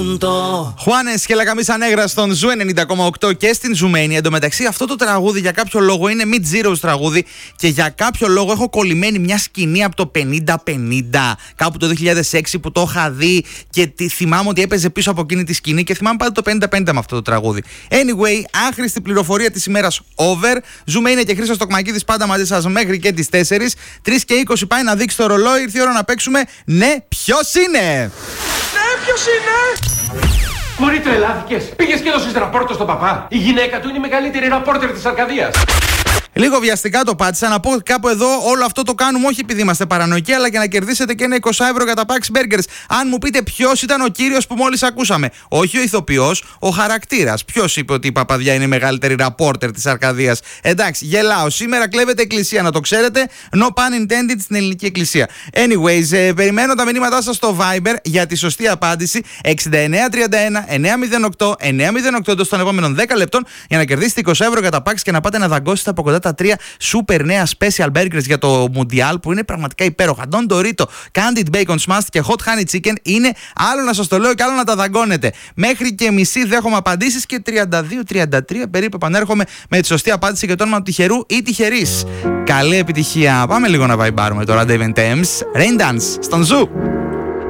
Χουάνες και Λακαμίσα Νέγρα στον Ζου 90,8 και στην Ζουμένη. Εν τω μεταξύ, αυτό το τραγούδι για κάποιο λόγο είναι Mid-Zeros τραγούδι και για κάποιο λόγο έχω κολλημένη μια σκηνή από το 50-50, κάπου το 2006 που το είχα δει και θυμάμαι ότι έπαιζε πίσω από εκείνη τη σκηνή και θυμάμαι πάντα το 50-50 με αυτό το τραγούδι. Anyway, άχρηστη πληροφορία της ημέρας over. Ζουμένη και Χρήστος Τοκμακίδης πάντα μαζί σας μέχρι και τις 4. 3 και 20 πάει να δείξει το ρολόι. Ήρθε η ώρα να παίξουμε. Ναι, ποιος είναι? Ναι, ποιος είναι? Μωρή, τρελάθηκες. Πήγες και έδωσες ραπόρτο στον παπά. Η γυναίκα του είναι η μεγαλύτερη ραπόρτερ της Αρκαδίας. Λίγο βιαστικά το πάτησα να πω κάπου εδώ όλο αυτό το κάνουμε όχι επειδή είμαστε παρανοϊκοί, αλλά για να κερδίσετε και ένα 20 ευρώ για τα Pax Burgers. Αν μου πείτε ποιος ήταν ο κύριος που μόλις ακούσαμε. Όχι ο ηθοποιός, ο χαρακτήρας. Ποιος είπε ότι η παπαδιά είναι η μεγαλύτερη ραπόρτερ της Αρκαδίας? Εντάξει, γελάω. Σήμερα κλέβεται εκκλησία, να το ξέρετε. No pun intended στην ελληνική εκκλησία. Anyways, περιμένω τα μηνύματά σας στο Viber για τη σωστή απάντηση. 6931 908 908 εντός των επόμενων 10 λεπτών για να κερδίσετε 20 ευρώ για τα Pax και να πάτε να δαγκώσετε από κοντά τα 3 super νέα special burgers για το Mundial που είναι πραγματικά υπέροχα. Don Dorito, Candied Bacon Smashed και Hot Honey Chicken είναι άλλο να σας το λέω και άλλο να τα δαγκώνετε. Μέχρι και μισή δέχομαι απαντήσεις και 32-33 περίπου επανέρχομαι με τη σωστή απάντηση και το όνομα του τυχερού ή τυχερής. Καλή επιτυχία. Πάμε λίγο να βαϊμπάρουμε το Randevent Thames. Rain Dance στον Ζου.